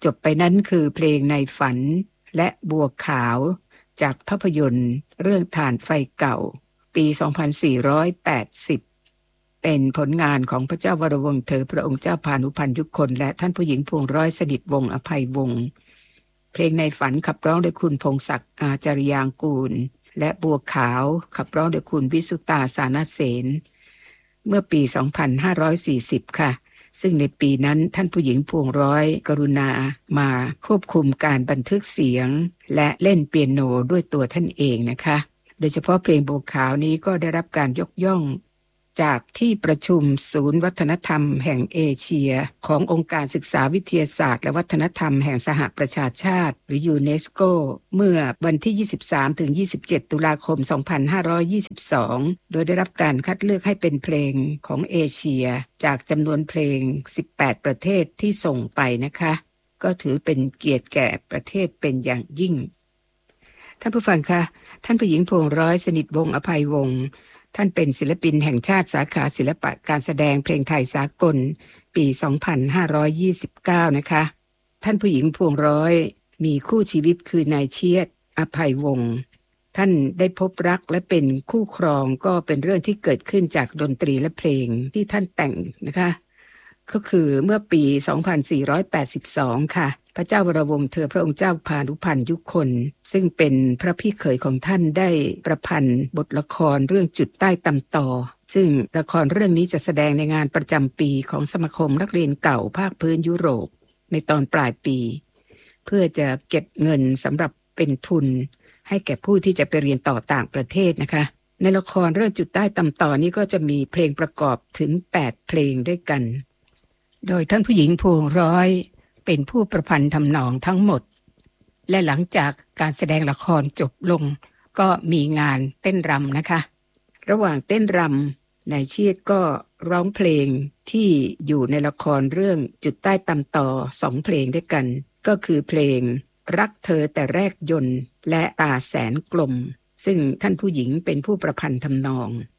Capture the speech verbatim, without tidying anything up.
จบไปนั้นคือเพลงในฝันและบัวขาวจากภาพยนตร์เรื่องถ่านไฟเก่าปีสองพันสี่ร้อยแปดสิบเป็นผลงานของพระเจ้าวรวงศ์เธอพระองค์เจ้าพานุพันธ์ยุคนและท่านผู้หญิงพวงร้อยสนิทวงศ์อภัยวงศ์เพลงในฝันขับร้องโดยคุณพงศักดิ์อาจาริยางกูลและบัวขาวขับร้องโดยคุณวิสุตาสานเสนเมื่อปีสองพันห้าร้อยสี่สิบค่ะซึ่งในปีนั้นท่านผู้หญิงพวงร้อยกรุณามาควบคุมการบันทึกเสียงและเล่นเปียโนด้วยตัวท่านเองนะคะโดยเฉพาะเพลงบัวขาวนี้ก็ได้รับการยกย่องจากที่ประชุมศูนย์วัฒนธรรมแห่งเอเชียขององค์การศึกษาวิทยาศาสตร์และวัฒนธรรมแห่งสหประชาชาติหรือยูเนสโกเมื่อวันที่ ยี่สิบสามถึงยี่สิบเจ็ด ตุลาคม สองพันห้าร้อยยี่สิบสอง โดยได้รับการคัดเลือกให้เป็นเพลงของเอเชียจากจำนวนเพลง สิบแปด ประเทศที่ส่งไปนะคะก็ถือเป็นเกียรติแก่ประเทศเป็นอย่างยิ่งท่านผู้ฟังคะท่านผู้หญิงพวงร้อยสนิทวงศ์อภัยวงศ์ท่านเป็นศิลปินแห่งชาติสาขาศิลปะการแสดงเพลงไทยสากลปี สองพันห้าร้อยยี่สิบเก้า นะคะท่านผู้หญิงพวงร้อยมีคู่ชีวิตคือนายเชียดอภัยวงศ์ท่านได้พบรักและเป็นคู่ครองก็เป็นเรื่องที่เกิดขึ้นจากดนตรีและเพลงที่ท่านแต่งนะคะก็คือเมื่อปี สองพันสี่ร้อยแปดสิบสอง ค่ะพระเจ้าวรวงศ์เธอพระองค์เจ้าพานุพันธ์ยุคนซึ่งเป็นพระพี่เขยของท่านได้ประพันธ์บทละครเรื่องจุดใต้ตำตอซึ่งละครเรื่องนี้จะแสดงในงานประจำปีของสมาคมนักเรียนเก่าภาคพื้นยุโรปในตอนปลายปีเพื่อจะเก็บเงินสำหรับเป็นทุนให้แก่ผู้ที่จะไปเรียนต่อต่างประเทศนะคะในละครเรื่องจุดใต้ตำตอนี้ก็จะมีเพลงประกอบถึงแปดเพลงด้วยกันโดยท่านผู้หญิงพวงร้อยเป็นผู้ประพันธ์ทำนองทั้งหมดและหลังจากการแสดงละครจบลงก็มีงานเต้นรำนะคะระหว่างเต้นรำนายเชียดก็ร้องเพลงที่อยู่ในละครเรื่องจุดใต้ตำตอสองเพลงด้วยกันก็คือเพลงรักเธอแต่แรกยนต์และตาแสนกลมซึ่งท่านผู้หญิงเป็นผู้ประพันธ์ทำนอง